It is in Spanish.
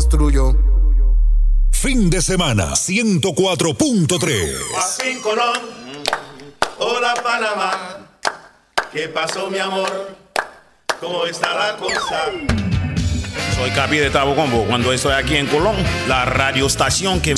construyo. Fin de semana 104.3. Aquí en Colón, hola Panamá, ¿qué pasó mi amor? ¿Cómo está la cosa? Soy Capi de Tabo Combo. Cuando estoy aquí en Colón, la radioestación que